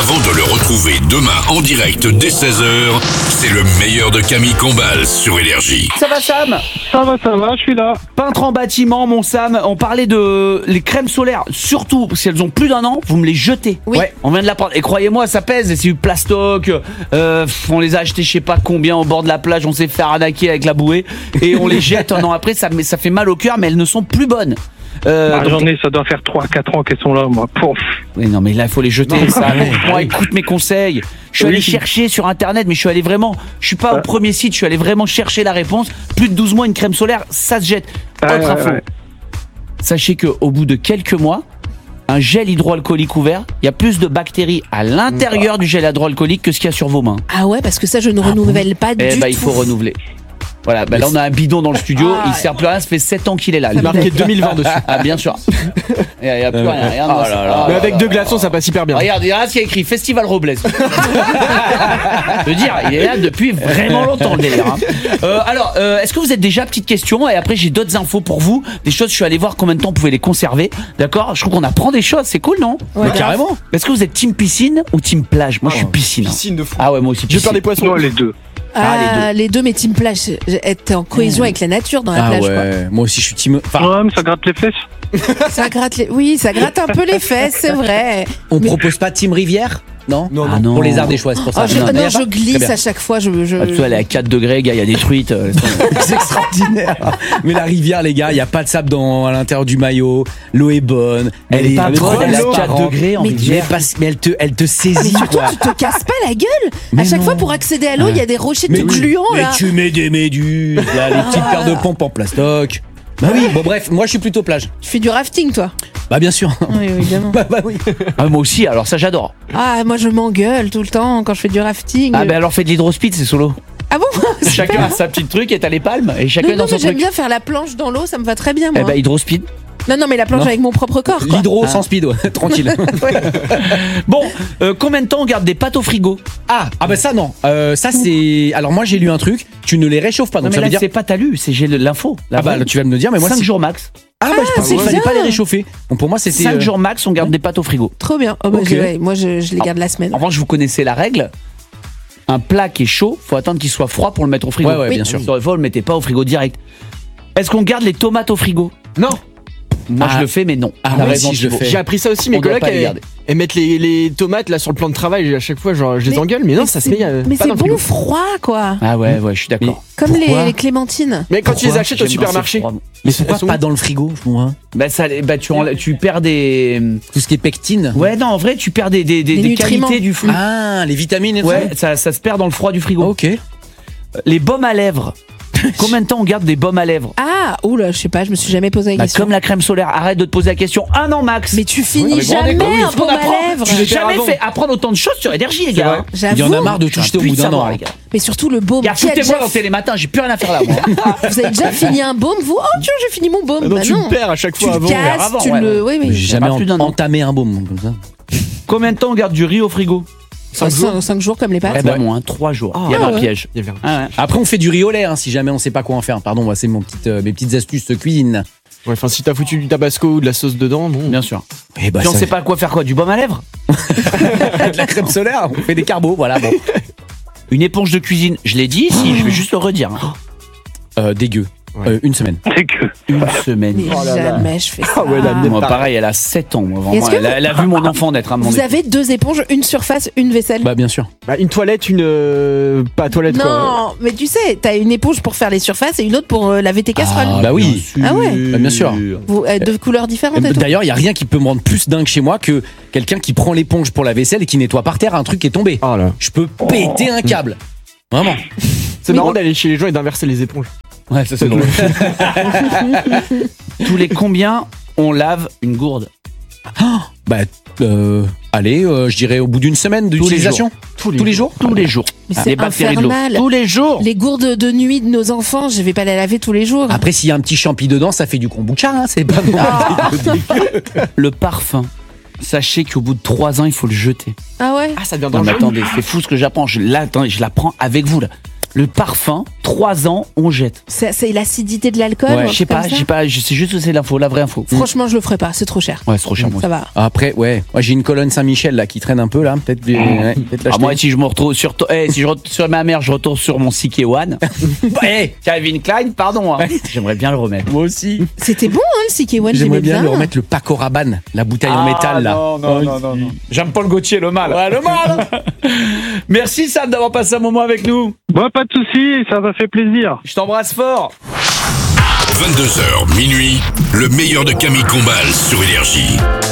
Avant de le retrouver demain en direct dès 16h, c'est le meilleur de Camille Combal sur Énergie. Ça va Sam? Ça va, je suis là. Peintre en bâtiment, mon Sam, on parlait de les crèmes solaires, surtout si elles ont plus d'un an, vous me les jetez. Oui. Ouais, on vient de la prendre. Et croyez-moi, ça pèse, et c'est du plastoc, on les a achetés je sais pas combien au bord de la plage, on s'est fait arnaquer avec la bouée, et on les jette un an après, ça fait mal au cœur, mais elles ne sont plus bonnes. J'en ai, ça doit faire 3-4 ans qu'elles sont là, moi. Pouf. Oui, non, mais là, il faut les jeter. Non, ça. ouais. Moi, écoute mes conseils. Je suis allé chercher sur internet, mais je suis allé vraiment. Je suis pas au premier site, je suis allé vraiment chercher la réponse. Plus de 12 mois, une crème solaire, ça se jette. Autre info. Sachez qu'au bout de quelques mois, un gel hydroalcoolique ouvert, il y a plus de bactéries à l'intérieur du gel hydroalcoolique que ce qu'il y a sur vos mains. Ah ouais, parce que ça, je ne renouvelle pas du tout. Il faut renouveler. Voilà, là on a un bidon dans le studio, il sert plus à rien, ça fait 7 ans qu'il est là. C'est marqué 2020 dessus. Ah bien sûr. Il n'y a plus rien, rien. Mais avec deux glaçons, ça passe hyper bien. Regarde, il y a ce qui a écrit Festival Robles. Je veux dire, il est là depuis vraiment longtemps le délire. Alors, est-ce que vous êtes déjà, petite question, et après j'ai d'autres infos pour vous, des choses, je suis allé voir combien de temps vous pouvez les conserver, d'accord? Je trouve qu'on apprend des choses, c'est cool, non? Ouais, carrément. Est-ce que vous êtes team piscine ou team plage? Moi je suis piscine. Piscine de fou. Ah ouais, moi aussi J'ai piscine. peur des poissons. Non, les deux. Les deux, mais team plage, être en cohésion avec la nature dans la plage, quoi. Moi aussi je suis team. Enfin, Ouais, mais ça gratte les fesses. Ça gratte oui, ça gratte un peu les fesses, c'est vrai. on propose pas team rivière? Non. Non, Ah non. Pour les Ardéchois, c'est pour ça. Oh, je Très glisse bien. à chaque fois. Ah, tu vois, elle est à 4 degrés, gars, il y a des truites. C'est extraordinaire. Mais la rivière, les gars, il y a pas de sable à l'intérieur du maillot. L'eau est bonne. Elle est pas bonne, elle est à 4 transparente. degrés en Mais rivière. Mais elle te Mais saisit, surtout, quoi. tu te casses pas la gueule. Mais À chaque non. fois, pour accéder à l'eau, il y a des rochers tout gluants, Mais là. tu mets des méduses, là, les petites paires de pompes en plastoc. Bah oui, bon bref, moi je suis plutôt plage. Tu fais du rafting, toi? Bah bien sûr. Oui, évidemment. bah oui. Ah, moi aussi, alors ça j'adore. Ah, moi, je m'engueule tout le temps quand je fais du rafting. Ah, ben alors fais de l'hydrospeed, c'est solo. Ah bon? Chacun a sa petite truc et t'as les palmes et chacun Non, dans non, son mais j'aime truc. bien faire la planche dans l'eau, ça me va très bien, Eh moi. ben hydrospeed. Non, mais la planche Non. avec mon propre corps, quoi. L'hydro sans speed, ouais. Tranquille. Bon, combien de temps on garde des pâtes au frigo? Ah bah ça non. Ça c'est. Alors moi j'ai lu un truc. Tu ne les réchauffes pas. Non Donc mais ça là veut dire. c'est pas t'as lu, c'est j'ai l'info. Ah bah là, tu vas me le dire, mais moi 5 c'est. jours max. Ah bah je pensais c'est qu'il fallait bien. pas les réchauffer. Donc pour moi c'était. 5 jours max, on garde des pâtes au frigo. Trop bien. Oh, bah, Ok. ouais, moi, je les garde la semaine. En revanche, vous connaissez la règle. Un plat qui est chaud, faut attendre qu'il soit froid pour le mettre au frigo. Ouais, bien sûr. Sur le fois, vous le mettez pas au frigo direct. Est-ce qu'on garde les tomates au frigo? Non. Moi Ah. je le fais, mais non. Ah, T'as moi raison, aussi, je le Thibaut. fais. J'ai appris ça aussi, On mes doit collègues pas les garder. elles mettent les tomates là sur le plan de travail. À chaque fois, genre, je les engueule, mais non, ça se met. Mais pas c'est dans le bon frigo. froid, quoi. Ah ouais, je suis d'accord. Comme pourquoi les clémentines. Mais quand tu les Pourquoi achètes au J'aime bien, supermarché, c'est froid. Mais pourquoi elles sont pas où dans le frigo, je comprends. Tu perds des. Tout ce qui est pectine. Ouais, non, en vrai, tu perds des nutriments. qualités du fruit. Ah, les vitamines et Ouais, tout. ça se perd dans le froid du frigo. Ok. Les baumes à lèvres. Combien de temps on garde des baumes à lèvres? Ah, oula, je sais pas, je me suis jamais posé la Bah, question. comme la crème solaire, arrête de te poser la question. 1 an max. Mais tu finis mais jamais oui, un faut baume à apprendre. lèvres. Tu n'as jamais avant. fait apprendre autant de choses sur énergie, les gars. J'avoue. Il y en a marre de tout jeter au bout d'un an. les gars. Mais surtout le baume. Regarde, Qui a foutez-moi déjà dans Télématin, j'ai plus rien à faire là, moi. Vous avez déjà fini un baume, vous? Oh, tiens, j'ai fini mon baume. non, Bah tu non. le perds à chaque Tu fois le avant. casses, avant, tu ouais, le. Oui, J'ai oui. jamais pas plus d'un an. entamé un baume comme ça. Combien de temps on garde du riz au frigo? 5 jours comme les pâtes. Eh ben moins, 3 jours. Ah, Il y avait un ouais. piège. Il y avait un- Ah ouais. Après on fait du riz au lait si jamais on sait pas quoi en faire. Pardon, moi c'est mes petites astuces de cuisine. Ouais, enfin, si t'as foutu du tabasco ou de la sauce dedans, bon. Bien sûr. Et bah Puis on sait pas quoi faire quoi? Du baume à lèvres? de la crème solaire, on fait des carbos, voilà bon. Une éponge de cuisine, je l'ai dit ici, je vais juste le redire. hein. Dégueu. Ouais. Une semaine. C'est que. Une semaine. Mais jamais je fais ça. Ah ouais, la mienne. Moi pareil, elle a 7 ans. Moi, vraiment. Est-ce que Elle a vu mon enfant naître à mon Vous avez 2 éponges, une surface, une vaisselle. Bah bien sûr. Bah, une toilette, pas toilette quoi. Non, mais tu sais, t'as une éponge pour faire les surfaces et une autre pour laver tes casseroles. Bah oui. Ah ouais. Bah, bien sûr. Vous, de couleurs différentes et tout. D'ailleurs, il y a rien qui peut me rendre plus dingue chez moi que quelqu'un qui prend l'éponge pour la vaisselle et qui nettoie par terre un truc qui est tombé. Ah là. Je peux péter un câble. Vraiment. C'est marrant d'aller chez les gens et d'inverser les éponges. Ouais, ça c'est drôle. Tous les combien on lave une gourde? Bah allez, je dirais au bout d'une semaine d'utilisation. Tous les jours. Tous les jours. Mais Les c'est bactéries de l'eau. infernal. Tous les jours. Les gourdes de nuit de nos enfants, je vais pas les laver tous les jours. Après, s'il y a un petit champi dedans, ça fait du kombucha, hein, c'est pas bon. Le parfum. Sachez qu'au bout de 3 ans, il faut le jeter. Ah ouais. Ah, ça devient Non mais dangereux. attendez, c'est fou ce que j'apprends. Je l'apprends avec vous là. Le parfum, 3 ans, on jette. C'est l'acidité de l'alcool. Ouais. Je sais pas, je sais juste que c'est l'info, la vraie info. Franchement, je le ferai pas, c'est trop cher. Ouais, c'est trop cher. moi. Ça va. Après, ouais. Moi, j'ai une colonne Saint-Michel là qui traîne un peu là. Peut-être l'acheter. Moi, si je me retrouve sur, si je retourne sur ma mère, je retourne sur mon CK One. Calvin Klein, pardon. Hein. J'aimerais bien le remettre. Moi aussi. C'était bon, hein, le CK One, J'aimerais j'aimais bien bien. le remettre le Paco Rabanne, la bouteille en métal là. Non. J'aime pas le Gauthier, le mal. Ouais, le mal. Merci Sam d'avoir passé un moment avec nous. Bah, pas de soucis, ça m'a fait plaisir. Je t'embrasse fort. 22h, minuit, le meilleur de Camille Combal sur Énergie.